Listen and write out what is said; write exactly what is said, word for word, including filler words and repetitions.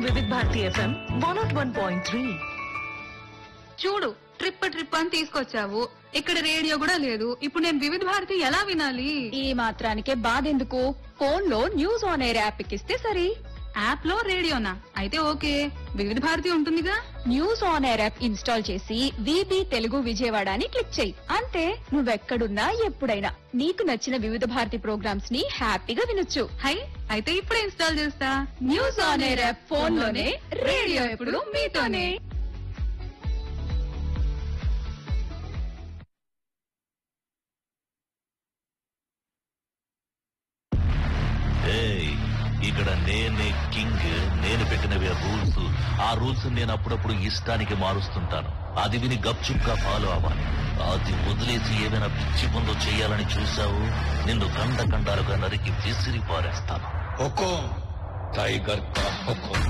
వివిధ Bharati FM one not one point three. చూడు trip trip అని తీసుకొచ్చావు, ఇక్కడ రేడియో కూడా లేదు. ఇప్పుడు నేను వివిధ భారతి ఎలా వినాలి? ఈ మాత్రానికే బాధెందుకు? ఫోన్ లో న్యూస్ ఆన్ ఎయిర్ యాప్ ఎక్కిస్తే సరి. యాప్ లో రేడియోనా? అయితే ఓకే, వివిధ భారతి ఉంటుందిగా. News on air app install చేసి విబి తెలుగు విజయవాడ అని క్లిక్ చేయి. అంతే, నువ్వెక్కడున్నా ఎప్పుడైనా నీకు నచ్చిన వివిధ భారతి ప్రోగ్రామ్స్ ని హ్యాపీగా వినొచ్చు. హై, అయితే ఇప్పుడే ఇన్స్టాల్ చేస్తా. News on air app phone లోనే, రేడియో ఎప్పుడు మీతోనే. ఏయ్, ఇక్కడ నేనే కింగ్. నేను పెట్టినవే రూల్స్. ఆ రూల్స్ నేను అప్పుడప్పుడు ఇష్టానికి మారుస్తుంటాను. అది విని గప్చుప్గా ఫాలో అవ్వాలి. అది వదిలేసి ఏదైనా పిచ్చి పనులు చేయాలని చూసావు, నిన్ను కండ కండాలుగా నరికి విసిరి పారేస్తాను. హుకుం టైగర్ కా హుకుం.